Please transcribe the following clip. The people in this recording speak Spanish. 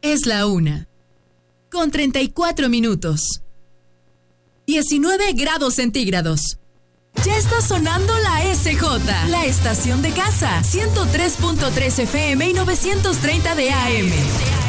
Es la 1:34. 19 grados centígrados. Ya está sonando la SJ, la estación de casa. 103.3 FM y 930 de AM.